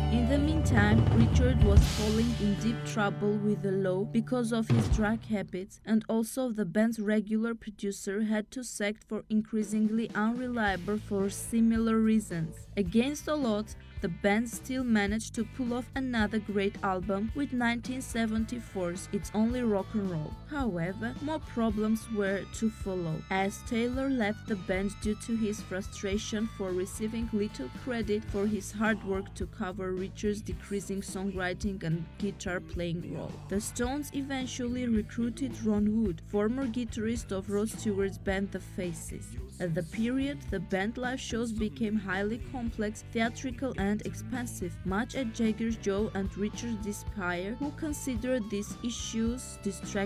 In the meantime, Richard was falling in deep trouble with the law because of his drug habits, and also the band's regular producer had to sack for increasingly unreliable for similar reasons. Against all odds, the band still managed to pull off another great album with 1974's It's Only Rock and Roll. However, more problems were to follow, as Taylor left the band due to his frustration for receiving little credit for his hard work to cover Richard's decreasing songwriting and guitar playing role. The Stones eventually recruited Ron Wood, former guitarist of Rod Stewart's band The Faces. At the period, the band live shows became highly complex, theatrical and expensive, much at Jagger's Joe and Richard's despair, who considered these issues distracting